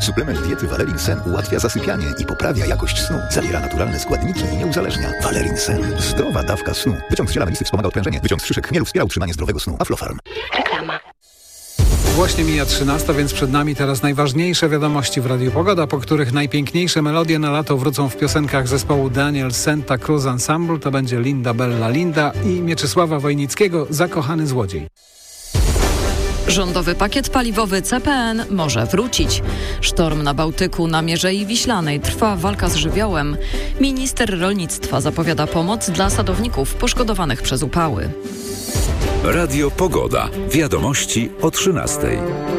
Suplement diety Valerin Sen ułatwia zasypianie i poprawia jakość snu. Zawiera naturalne składniki i nie uzależnia. Valerin Sen. Zdrowa dawka snu. Wyciąg z ziela melisy wspomaga odprężenie. Wyciąg z szyszek chmielu wspiera utrzymanie zdrowego snu. Aflofarm. Reklama. Właśnie mija 13, więc przed nami teraz najważniejsze wiadomości w Radiu Pogoda, po których najpiękniejsze melodie na lato wrócą w piosenkach zespołu Daniel Santa Cruz Ensemble. To będzie Linda Bella Linda i Mieczysława Wojnickiego Zakochany złodziej. Rządowy pakiet paliwowy CPN może wrócić. Sztorm na Bałtyku, na Mierzei Wiślanej. Trwa walka z żywiołem. Minister rolnictwa zapowiada pomoc dla sadowników poszkodowanych przez upały. Radio Pogoda. Wiadomości o 13:00.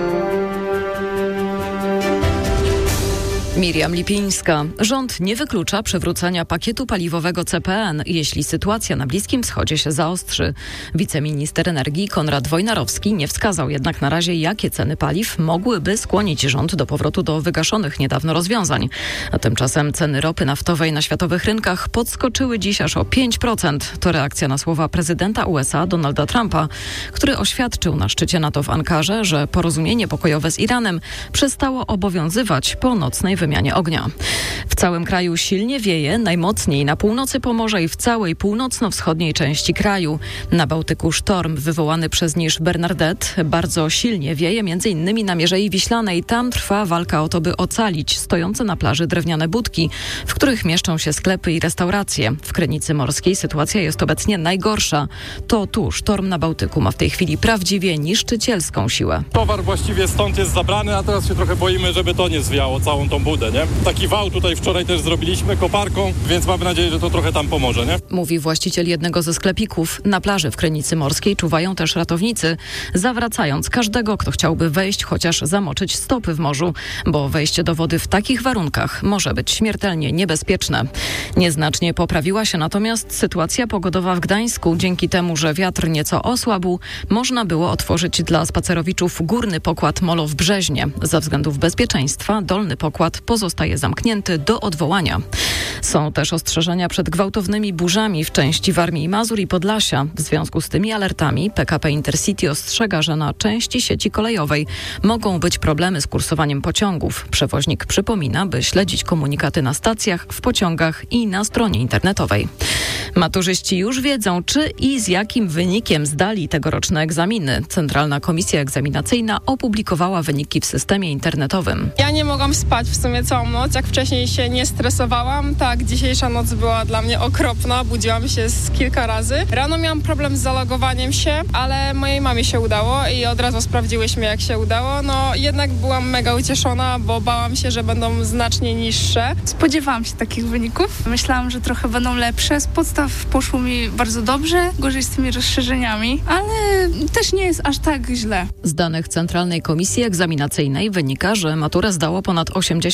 Miriam Lipińska. Rząd nie wyklucza przywrócenia pakietu paliwowego CPN, jeśli sytuacja na Bliskim Wschodzie się zaostrzy. Wiceminister energii Konrad Wojnarowski nie wskazał jednak na razie, jakie ceny paliw mogłyby skłonić rząd do powrotu do wygaszonych niedawno rozwiązań. A tymczasem ceny ropy naftowej na światowych rynkach podskoczyły dziś aż o 5%. To reakcja na słowa prezydenta USA Donalda Trumpa, który oświadczył na szczycie NATO w Ankarze, że porozumienie pokojowe z Iranem przestało obowiązywać po nocnej wymianie ognia. W całym kraju silnie wieje, najmocniej na północy Pomorza i w całej północno-wschodniej części kraju. Na Bałtyku sztorm wywołany przez niż Bernadette bardzo silnie wieje, m.in. na Mierzei Wiślanej. Tam trwa walka o to, by ocalić stojące na plaży drewniane budki, w których mieszczą się sklepy i restauracje. W Krynicy Morskiej sytuacja jest obecnie najgorsza. To tu sztorm na Bałtyku ma w tej chwili prawdziwie niszczycielską siłę. Towar właściwie stąd jest zabrany, a teraz się trochę boimy, żeby to nie zwiało całą tą budę, nie? Taki wał tutaj wczoraj też zrobiliśmy koparką, więc mamy nadzieję, że to trochę tam pomoże, nie? Mówi właściciel jednego ze sklepików. Na plaży w Krynicy Morskiej czuwają też ratownicy, zawracając każdego, kto chciałby wejść, chociaż zamoczyć stopy w morzu, bo wejście do wody w takich warunkach może być śmiertelnie niebezpieczne. Nieznacznie poprawiła się natomiast sytuacja pogodowa w Gdańsku. Dzięki temu, że wiatr nieco osłabł, można było otworzyć dla spacerowiczów górny pokład molo w Brzeźnie. Ze względów bezpieczeństwa dolny pokład pozostaje zamknięty do odwołania. Są też ostrzeżenia przed gwałtownymi burzami w części Warmii i Mazur i Podlasia. W związku z tymi alertami PKP Intercity ostrzega, że na części sieci kolejowej mogą być problemy z kursowaniem pociągów. Przewoźnik przypomina, by śledzić komunikaty na stacjach, w pociągach i na stronie internetowej. Maturzyści już wiedzą, czy i z jakim wynikiem zdali tegoroczne egzaminy. Centralna Komisja Egzaminacyjna opublikowała wyniki w systemie internetowym. Ja nie mogłam spać w sumie całą noc, jak wcześniej się nie stresowałam. Tak, dzisiejsza noc była dla mnie okropna, budziłam się z kilka razy. Rano miałam problem z zalogowaniem się, ale mojej mamie się udało i od razu sprawdziłyśmy, jak się udało. No jednak byłam mega ucieszona, bo bałam się, że będą znacznie niższe. Spodziewałam się takich wyników. Myślałam, że trochę będą lepsze. Z podstaw poszło mi bardzo dobrze, gorzej z tymi rozszerzeniami, ale też nie jest aż tak źle. Z danych Centralnej Komisji Egzaminacyjnej wynika, że maturę zdało ponad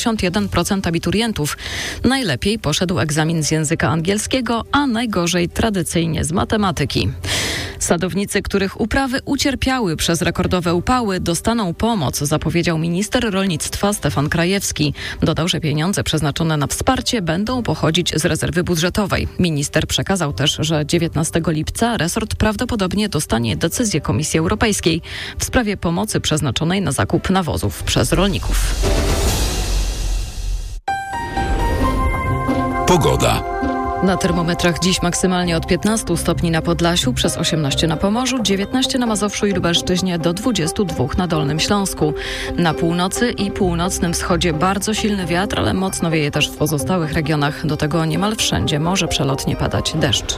81% abiturientów. Najlepiej poszedł egzamin z języka angielskiego, a najgorzej tradycyjnie z matematyki. Sadownicy, których uprawy ucierpiały przez rekordowe upały, dostaną pomoc, zapowiedział minister rolnictwa Stefan Krajewski. Dodał, że pieniądze przeznaczone na wsparcie będą pochodzić z rezerwy budżetowej. Minister przekazał też, że 19 lipca resort prawdopodobnie dostanie decyzję Komisji Europejskiej w sprawie pomocy przeznaczonej na zakup nawozów przez rolników. Pogoda. Na termometrach dziś maksymalnie od 15 stopni na Podlasiu, przez 18 na Pomorzu, 19 na Mazowszu i Lubelszczyźnie, do 22 na Dolnym Śląsku. Na północy i północnym wschodzie bardzo silny wiatr, ale mocno wieje też w pozostałych regionach. Do tego niemal wszędzie może przelotnie padać deszcz.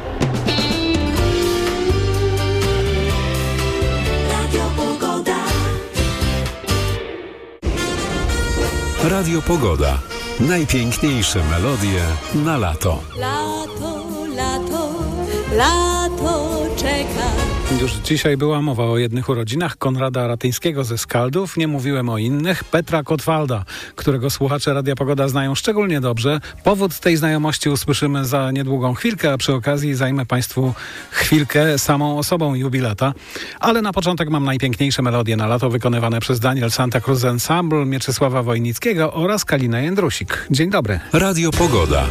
Radio Pogoda. Najpiękniejsze melodie na lato. Lato, lato, lato czeka. Już dzisiaj była mowa o jednych urodzinach Konrada Ratyńskiego ze Skaldów. Nie mówiłem o innych. Petra Kotwalda, którego słuchacze Radia Pogoda znają szczególnie dobrze. Powód tej znajomości usłyszymy za niedługą chwilkę, a przy okazji zajmę Państwu chwilkę samą osobą jubilata. Ale na początek mam najpiękniejsze melodie na lato wykonywane przez Daniel Santa Cruz Ensemble, Mieczysława Wojnickiego oraz Kalinę Jędrusik. Dzień dobry. Radio Pogoda.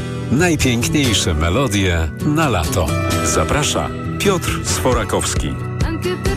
Najpiękniejsze melodie na lato. Zaprasza Piotr Sforakowski.